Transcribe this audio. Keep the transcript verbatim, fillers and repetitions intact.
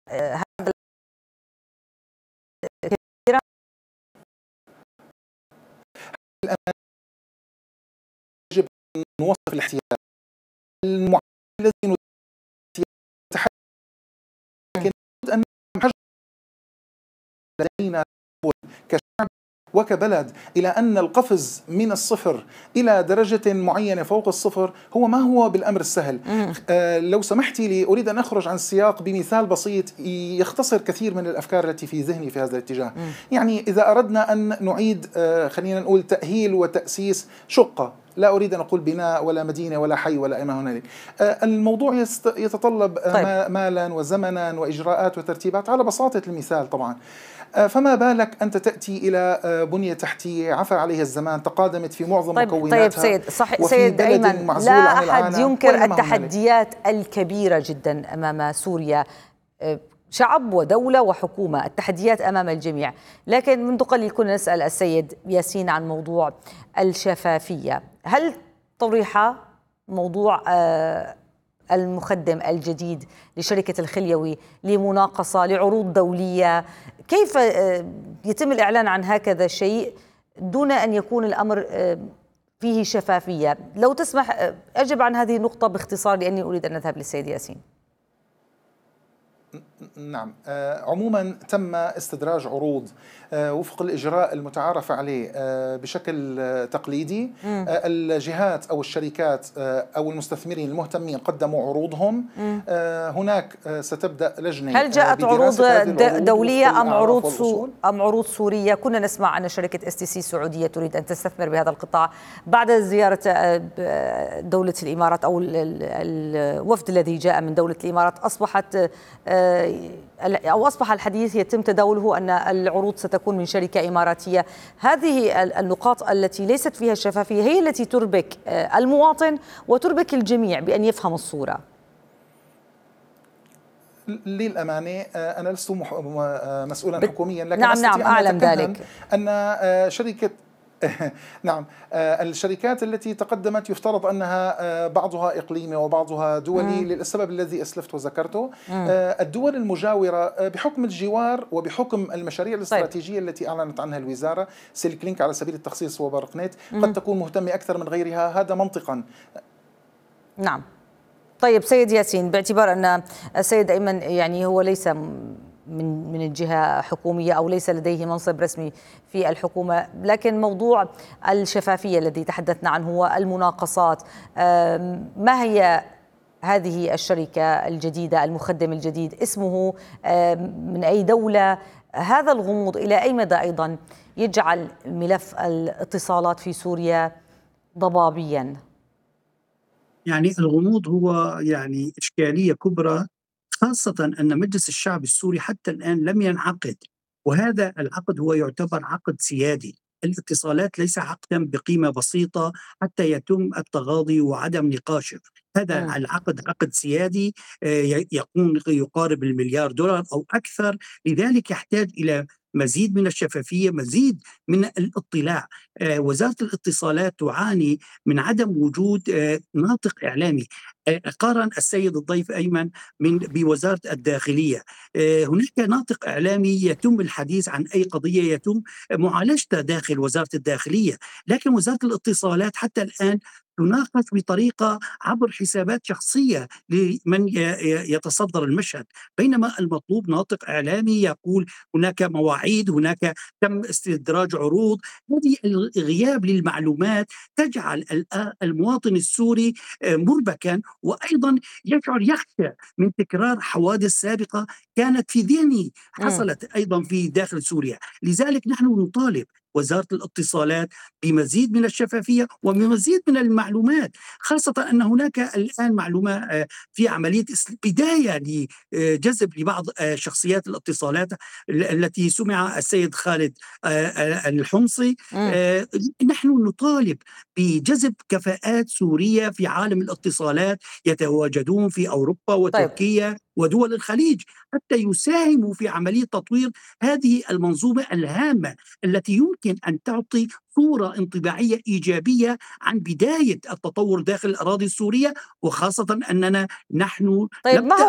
هذا يجب أن نوصف الاحتياج المعين الذي نتحدث، لكن أن لدينا كشعب وكبلد إلى أن القفز من الصفر إلى درجة معينة فوق الصفر هو ما هو بالأمر السهل. آه لو سمحتي لي أريد أن أخرج عن السياق بمثال بسيط يختصر كثير من الأفكار التي في ذهني في هذا الاتجاه. مم. يعني إذا أردنا أن نعيد آه خلينا نقول تأهيل وتأسيس شقة، لا أريد أن أقول بناء ولا مدينة ولا حي ولا أي ما هنالك، آه الموضوع يتطلب آه طيب. مالا وزمنا وإجراءات وترتيبات على بساطة المثال طبعا. فما بالك أنت تأتي إلى بنية تحتية عفى عليها الزمان، تقادمت في معظم طيب مكوناتها. طيب سيد صح سيد أيمن، لا أحد ينكر التحديات الكبيرة جدا أمام سوريا، شعب ودولة وحكومة، التحديات أمام الجميع. لكن منذ قليل كنا نسأل السيد ياسين عن موضوع الشفافية. هل طرح موضوع المخدم الجديد لشركة الخليوي لمناقصة لعروض دولية؟ كيف يتم الإعلان عن هكذا شيء دون أن يكون الأمر فيه شفافية؟ لو تسمح أجب عن هذه النقطة باختصار لأني أريد أن أذهب للسيد ياسين. نعم، عموما تم استدراج عروض وفق الإجراء المتعارف عليه بشكل تقليدي. م. الجهات أو الشركات أو المستثمرين المهتمين قدموا عروضهم. م. هناك ستبدأ لجنة. هل جاءت عروض دولية أم عروض سو أم عروض سورية؟ كنا نسمع أن شركة اس تي سي السعودية تريد أن تستثمر بهذا القطاع بعد زيارة دولة الإمارات أو الوفد الذي جاء من دولة الإمارات. أصبحت أو أصبح الحديث يتم تداوله أن العروض ستكون من شركة إماراتية. هذه النقاط التي ليست فيها الشفافية هي التي تربك المواطن وتربك الجميع بأن يفهم الصورة. للأمانة أنا لست مسؤولا حكوميا، لكن نعم نعم أعلم ذلك أن شركة نعم الشركات التي تقدمت يفترض أنها بعضها إقليمي وبعضها دولي. مم. للسبب الذي أسلفت وذكرته. مم. الدول المجاورة بحكم الجوار وبحكم المشاريع الاستراتيجية طيب. التي أعلنت عنها الوزارة، سيلك لينك على سبيل التخصيص وبارقنيت، قد تكون مهتمة أكثر من غيرها، هذا منطقا. نعم. طيب سيد ياسين، باعتبار أن السيد أيمن يعني هو ليس من من الجهة حكومية أو ليس لديه منصب رسمي في الحكومة، لكن موضوع الشفافية الذي تحدثنا عنه والمناقصات، ما هي هذه الشركة الجديدة، المخدم الجديد، اسمه من أي دولة؟ هذا الغموض إلى أي مدى أيضا يجعل ملف الاتصالات في سوريا ضبابيا؟ يعني الغموض هو يعني إشكالية كبرى، خاصة أن مجلس الشعب السوري حتى الآن لم ينعقد، وهذا العقد هو يعتبر عقد سيادي. الاتصالات ليس عقدا بقيمة بسيطة حتى يتم التغاضي وعدم نقاشه. هذا م. العقد عقد سيادي يكون يقارب المليار دولار أو أكثر، لذلك يحتاج إلى مزيد من الشفافية، مزيد من الاطلاع. آه وزارة الاتصالات تعاني من عدم وجود آه ناطق إعلامي. آه قارن السيد الضيف أيمن من بوزارة الداخلية. آه هناك ناطق إعلامي يتم الحديث عن أي قضية يتم معالجتها داخل وزارة الداخلية، لكن وزارة الاتصالات حتى الآن تناقش بطريقة عبر حسابات شخصية لمن يتصدر المشهد، بينما المطلوب ناطق إعلامي يقول هناك مواعيد، هناك تم استدراج عروض. هذه الغياب للمعلومات تجعل المواطن السوري مربكا، وأيضا يشعر يخشى من تكرار حوادث سابقة كانت في ذهنه حصلت أيضا في داخل سوريا. لذلك نحن نطالب وزارة الاتصالات بمزيد من الشفافية وبمزيد من المعلومات، خاصة أن هناك الآن معلومة في عملية بداية لجذب لبعض شخصيات الاتصالات التي سمع السيد خالد الحمصي. نحن نطالب بجذب كفاءات سورية في عالم الاتصالات يتواجدون في أوروبا وتركيا طيب. ودول الخليج حتى يساهموا في عملية تطوير هذه المنظومة الهامة التي يمكن أن تعطي صورة انطباعية إيجابية عن بداية التطور داخل الأراضي السورية، وخاصة أننا نحن طيب